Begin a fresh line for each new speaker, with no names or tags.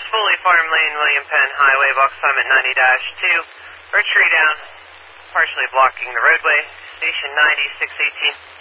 Foley Farm Lane, William Penn Highway, box time at 90-2. Birch tree down, partially blocking the roadway. Station 9618.